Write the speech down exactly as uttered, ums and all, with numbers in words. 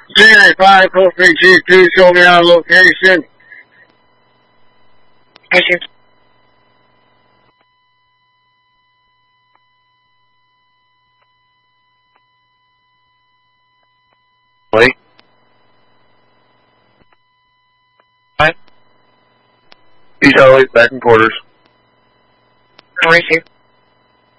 J five, four three two two, show me our location. Thank you. Wait. What? East Charlie, back in quarters. Where is you?